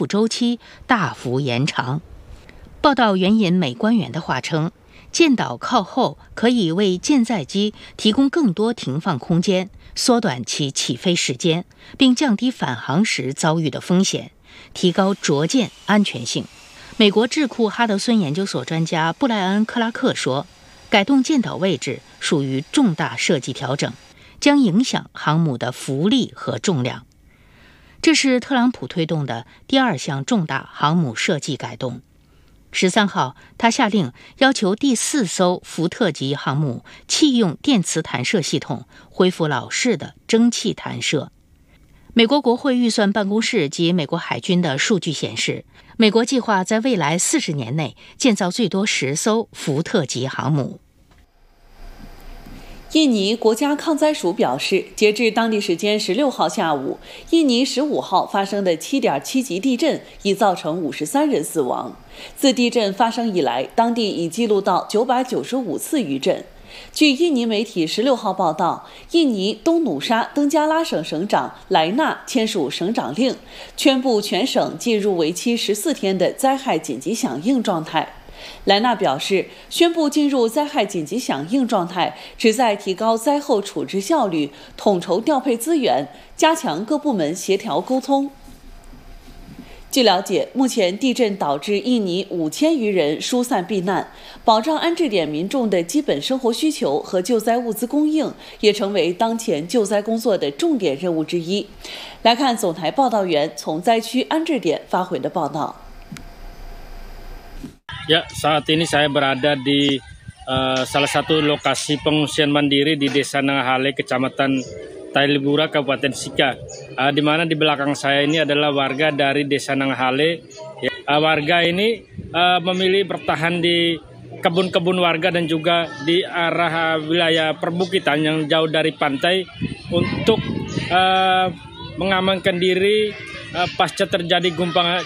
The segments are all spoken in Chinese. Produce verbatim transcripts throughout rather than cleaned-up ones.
复周期大幅延长。报道援引美官员的话称，建岛靠后可以为舰载机提供更多停放空间，缩短其起飞时间，并降低返航时遭遇的风险，提高着舰安全性。美国智库哈德森研究所专家布莱恩·克拉克说，改动舰岛位置属于重大设计调整，将影响航母的浮力和重量。这是特朗普推动的第二项重大航母设计改动。十三号，他下令要求第四艘福特级航母弃用电磁弹射系统，恢复老式的蒸汽弹射。美国国会预算办公室及美国海军的数据显示，美国计划在未来四十年内建造最多十艘福特级航母。 印尼国家抗灾署表示，截至当地时间十六号下午，印尼十五号发生的七点七级地震已造成五十三人死亡。自地震发生以来，当地已记录到九百九十五次余震。据印尼媒体十六号报道，印尼东努沙登加拉省省长莱纳签署省长令，宣布全省进入为期十四天的灾害紧急响应状态。莱纳表示，宣布进入灾害紧急响应状态，旨在提高灾后处置效率，统筹调配资源，加强各部门协调沟通。据了解，目前地震导致印尼五千余人疏散避难，保障安置点民众的基本生活需求和救灾物资供应，也成为当前救灾工作的重点任务之一。来看总台报道员从灾区安置点发回的报道。 Ya, saat ini saya berada di uh, salah satu lokasi pengungsian mandiri di Desa Nangahale, Kecamatan Tailibura, Kabupaten Sika. Uh, di mana di belakang saya ini adalah warga dari Desa Nangahale. Ya, uh, warga ini uh, memilih bertahan di kebun-kebun warga dan juga di arah uh, wilayah perbukitan yang jauh dari pantai untuk uh, mengamankan diri uh, pasca terjadi gumpalan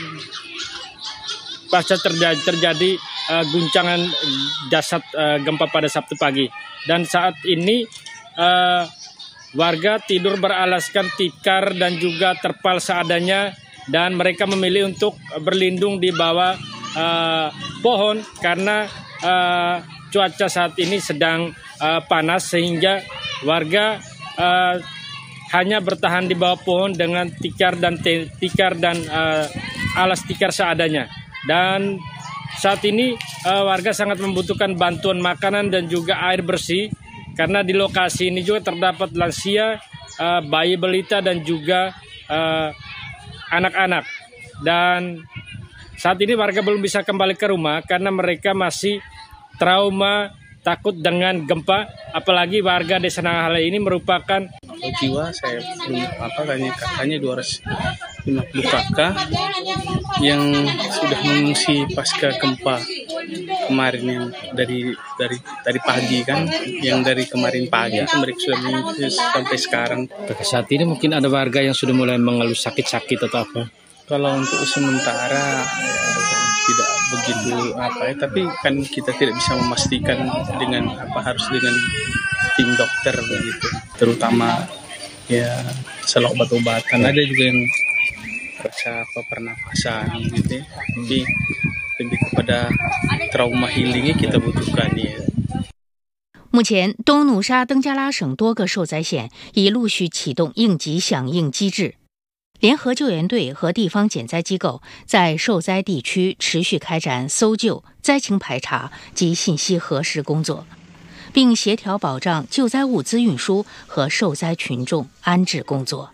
pasca terjadi, terjadi uh, guncangan dasar uh, gempa pada Sabtu pagi. Dan saat ini uh, warga tidur beralaskan tikar dan juga terpal seadanya, dan mereka memilih untuk berlindung di bawah uh, pohon karena uh, cuaca saat ini sedang uh, panas, sehingga warga uh, hanya bertahan di bawah pohon dengan tikar dan tikar dan uh, alas tikar seadanya. Dan saat ini uh, warga sangat membutuhkan bantuan makanan dan juga air bersih, karena di lokasi ini juga terdapat lansia, uh, bayi balita dan juga uh, anak-anak. Dan saat ini warga belum bisa kembali ke rumah karena mereka masih trauma, takut dengan gempa. Apalagi warga Desa Nangahale ini merupakan jiwa, saya belum apa katanya katanya dua ratus lima puluh kakak yang sudah mengungsi pasca gempa kemarin, yang dari dari dari pagi kan, yang dari kemarin pagi mereka sudah mengungsi sampai sekarang. Saat ini mungkin ada warga yang sudah mulai mengeluh sakit-sakit atau apa? Kalau untuk sementara ya, tidak begitu apa ya, tapi kan kita tidak bisa memastikan dengan apa, harus dengan tim dokter begitu, terutama ya selalu obat-obatan. Ada juga yang rasa apa pernapasan gitu ya. Tapi lebih kepada trauma healingnya kita butuhkan ya. 目前，东努沙登加拉省多个受灾县已陆续启动应急响应机制，联合救援队和地方减灾机构在受灾地区持续开展搜救、灾情排查及信息核实工作，并协调保障救灾物资运输和受灾群众安置工作。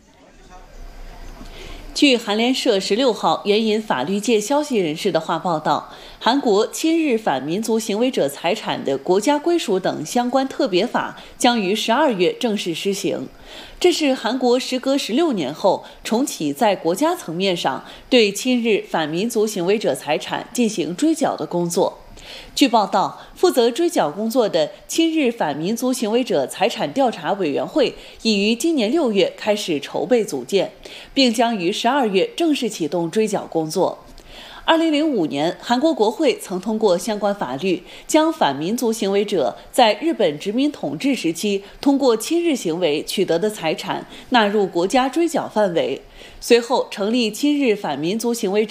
据韩联社十六号援引法律界消息人士的话报道，韩国侵日反民族行为者财产的国家归属等相关特别法将于十二月正式施行。这是韩国时隔十六年后重启在国家层面上对侵日反民族行为者财产进行追缴的工作。据报道，负责追缴工作的侵日反民族行为者财产调查委员会已于今年六月开始筹备组建，并将于十二月正式启动追缴工作。二零零五年，韩国国会曾通过相关法律，将反民族行为者在日本殖民统治时期通过侵日行为取得的财产纳入国家追缴范围。随后成立侵日反民族行为者